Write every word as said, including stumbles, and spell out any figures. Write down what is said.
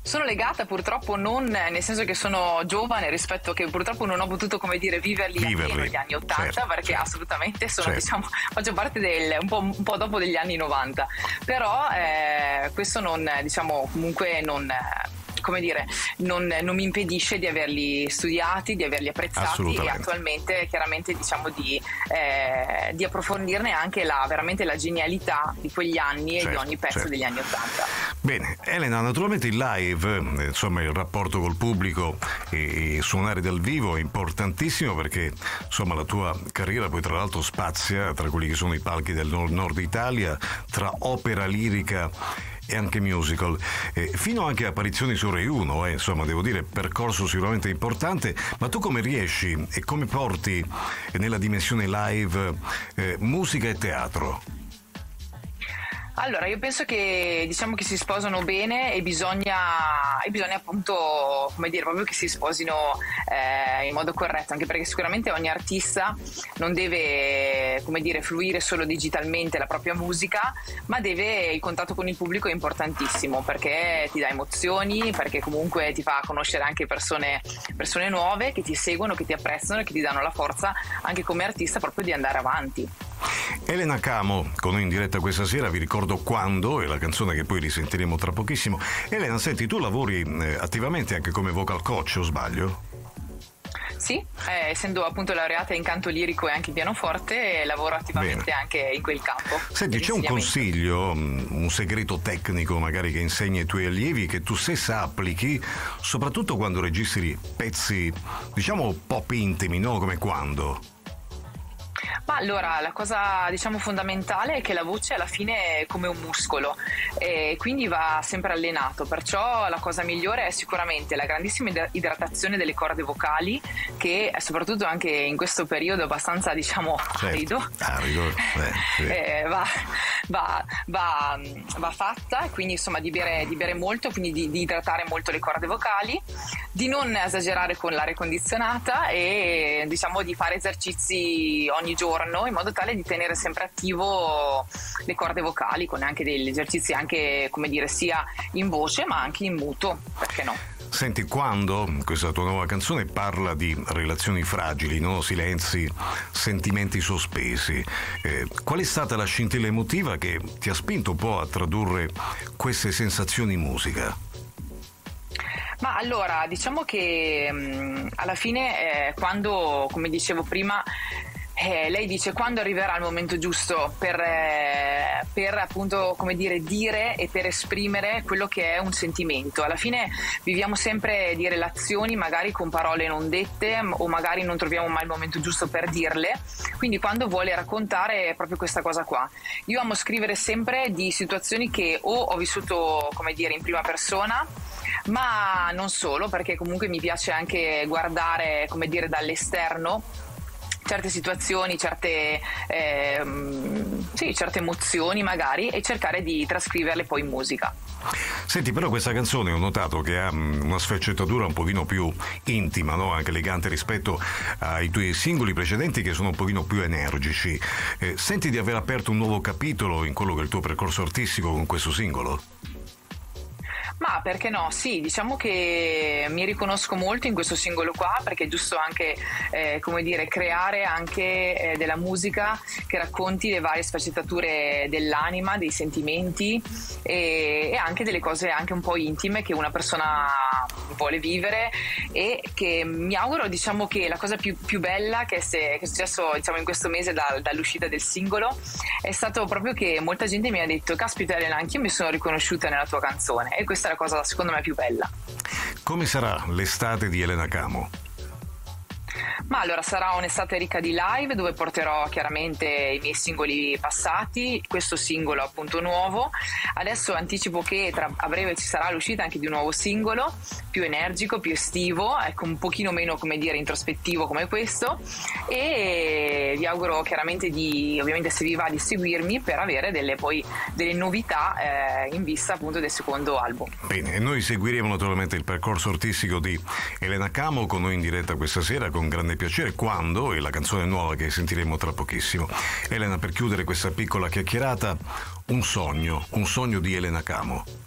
Sono legata purtroppo non, nel senso che sono giovane rispetto che purtroppo non ho potuto, come dire, viverli, Viverli. appieno gli anni ottanta, Certo, perché certo. assolutamente sono, Certo. diciamo, faccio parte del, un po', un po' dopo degli anni novanta, però eh, questo non, diciamo, comunque non... come dire, non, non mi impedisce di averli studiati, di averli apprezzati e Assolutamente. attualmente chiaramente diciamo di, eh, di approfondirne anche la, veramente la genialità di quegli anni e Certo, di ogni pezzo certo. degli anni Ottanta. Bene, Elena, naturalmente il live, eh, insomma il rapporto col pubblico e, e suonare dal vivo è importantissimo perché insomma la tua carriera poi tra l'altro spazia tra quelli che sono i palchi del nord, nord Italia, tra opera lirica e anche musical, eh, fino anche a apparizioni su Rai uno, eh, insomma devo dire percorso sicuramente importante, ma tu come riesci e come porti nella dimensione live eh, musica e teatro? Allora, io penso che diciamo che si sposano bene e bisogna, e bisogna appunto, come dire, proprio che si sposino eh, in modo corretto, anche perché sicuramente ogni artista non deve, come dire, fluire solo digitalmente la propria musica, ma deve, il contatto con il pubblico è importantissimo perché ti dà emozioni, perché comunque ti fa conoscere anche persone, persone nuove che ti seguono, che ti apprezzano e che ti danno la forza anche come artista proprio di andare avanti. Elena Camo con noi in diretta questa sera, vi ricordo Quando, è la canzone che poi risentiremo tra pochissimo. Elena, senti, tu lavori eh, attivamente anche come vocal coach, o sbaglio? Sì, eh, essendo appunto laureata in canto lirico e anche in pianoforte, eh, lavoro attivamente Bene. anche in quel campo. Senti, c'è un dell'insegnamento. consiglio, mh, un segreto tecnico magari che insegni ai tuoi allievi che tu stessa applichi, soprattutto quando registri pezzi, diciamo, pop intimi, no? Come Quando? Ma allora, la cosa diciamo fondamentale è che la voce alla fine è come un muscolo e quindi va sempre allenato, perciò la cosa migliore è sicuramente la grandissima id- idratazione delle corde vocali, che soprattutto anche in questo periodo abbastanza diciamo Certo. arido, Arido, eh, sì. eh, va, va, va, va fatta, quindi insomma di bere, di bere molto, quindi di, di idratare molto le corde vocali, di non esagerare con l'aria condizionata e diciamo di fare esercizi ogni giorno in modo tale di tenere sempre attivo le corde vocali con anche degli esercizi anche, come dire, sia in voce ma anche in muto, perché no? Senti, Quando, questa tua nuova canzone, parla di relazioni fragili, no? Silenzi, sentimenti sospesi. Eh, qual è stata la scintilla emotiva che ti ha spinto un po' a tradurre queste sensazioni in musica? Ma allora, diciamo che mh, alla fine eh, quando, come dicevo prima, Eh, lei dice quando arriverà il momento giusto per, eh, per appunto come dire dire e per esprimere quello che è un sentimento. Alla fine viviamo sempre di relazioni magari con parole non dette o magari non troviamo mai il momento giusto per dirle, quindi quando vuole raccontare è proprio questa cosa qua. Io amo scrivere sempre di situazioni che o ho vissuto, come dire, in prima persona, ma non solo, perché comunque mi piace anche guardare, come dire, dall'esterno certe situazioni, certe, ehm, sì, certe emozioni magari e cercare di trascriverle poi in musica. Senti, però questa canzone ho notato che ha mh, una sfaccettatura un pochino più intima, no? Anche elegante rispetto ai tuoi singoli precedenti che sono un pochino più energici. Eh, senti di aver aperto un nuovo capitolo in quello che è il tuo percorso artistico con questo singolo? Ma perché no? Sì, diciamo che mi riconosco molto in questo singolo qua perché è giusto anche, eh, come dire, creare anche eh, della musica che racconti le varie sfaccettature dell'anima, dei sentimenti e, e anche delle cose anche un po' intime che una persona vuole vivere e che mi auguro, diciamo che la cosa più, più bella che, se, che è successo diciamo in questo mese da, dall'uscita del singolo è stato proprio che molta gente mi ha detto caspita Elena, anch'io mi sono riconosciuta nella tua canzone e questa è la cosa secondo me più bella. Come sarà l'estate di Elena Camo? Ma allora sarà un'estate ricca di live dove porterò chiaramente i miei singoli passati, questo singolo appunto nuovo. Adesso anticipo che tra, a breve ci sarà l'uscita anche di un nuovo singolo più energico, più estivo, ecco, un pochino meno, come dire, introspettivo come questo, e vi auguro chiaramente di, ovviamente se vi va, di seguirmi per avere delle poi delle novità eh, in vista appunto del secondo album. Bene, e noi seguiremo naturalmente il percorso artistico di Elena Camo con noi in diretta questa sera con grande piacere, Quando è la canzone nuova che sentiremo tra pochissimo. Elena, per chiudere questa piccola chiacchierata, un sogno, un sogno di Elena Camo.